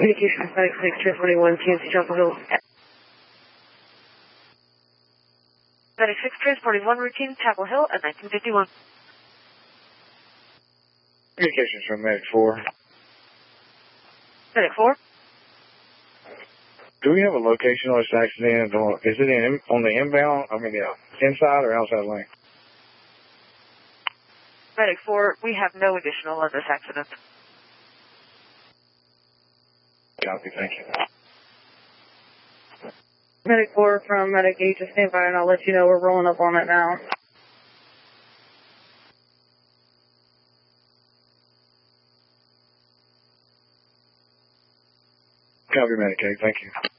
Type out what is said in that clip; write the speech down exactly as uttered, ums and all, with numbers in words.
Communications Medic six, Transporting T N C Chapel Hill. Medic six, Transporting one, routine, Chapel Hill at nineteen fifty-one. Communications from Medic four. Medic four. Do we have a location on this accident? Is it in, on the inbound, I mean, the inside or outside lane? Medic four, we have no additional on this accident. Copy, thank you. Medic four from Medic eight, just stand by and I'll let you know we're rolling up on it now. Copy, Medic eight, thank you.